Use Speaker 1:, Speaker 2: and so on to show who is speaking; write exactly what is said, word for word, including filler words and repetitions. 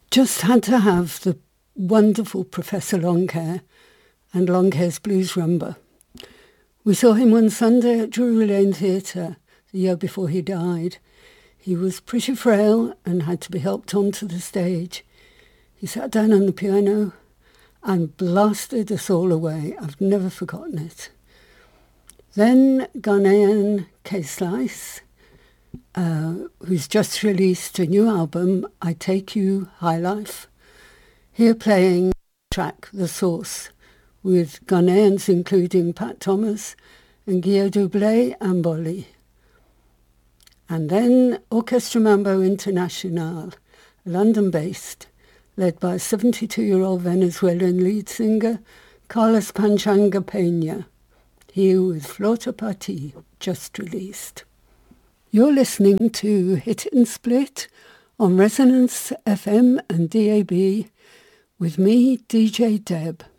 Speaker 1: just had to have the wonderful Professor Longhair and Longhair's Blues Rumba. We saw him one Sunday at Drury Lane Theatre the year before he died. He was pretty frail and had to be helped onto the stage. He sat down on the piano and blasted us all away. I've never forgotten it. Then Ghanaian K-Slice, uh, who's just released a new album, I Take You High Life. Here playing track The Source, with Ghanaians including Pat Thomas and Guillaume Doublé and Bolly. And then Orchestra Mambo International, London-based, led by seventy-two-year-old Venezuelan lead singer Carlos Panchanga Peña, here with Flauta para Ti, just released. You're listening to Hit and Split on Resonance F M and D A B with me, D J Deb.